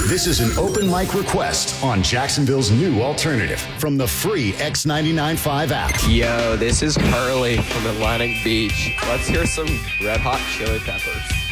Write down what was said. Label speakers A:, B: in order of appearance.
A: This is an open mic request on Jacksonville's new alternative from the free X99.5 app.
B: Yo, this is Carly from Atlantic Beach. Let's hear some Red Hot Chili Peppers.